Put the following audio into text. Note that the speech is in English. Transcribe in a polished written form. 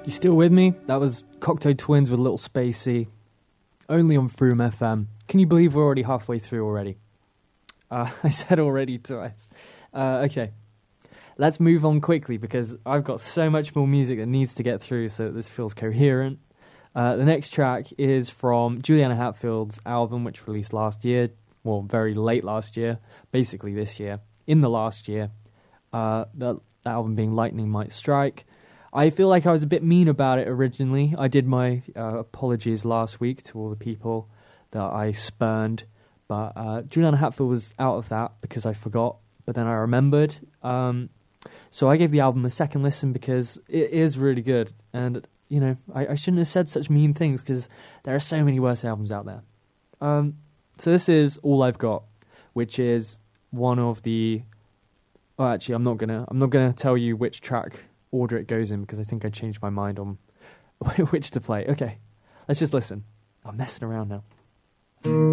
You still with me? That was Cocteau Twins with Little Spacey, only on Froom FM. Can you believe we're already halfway through already? I said already twice. Okay, let's move on quickly because I've got so much more music that needs to get through so that this feels coherent. The next track is from Juliana Hatfield's album, which released last year, well, very late last year, basically this year, in the last year. That album being Lightning Might Strike. I feel like I was a bit mean about it originally. I did my apologies last week to all the people that I spurned, but Juliana Hatfield was out of that because I forgot, but then I remembered. So I gave the album a second listen because it is really good, and you know, I shouldn't have said such mean things because there are so many worse albums out there. So this is All I've Got, which is one of the... Well, actually, I'm not gonna tell you which track order it goes in because I think I changed my mind on which to play. Okay, let's just listen. I'm messing around now.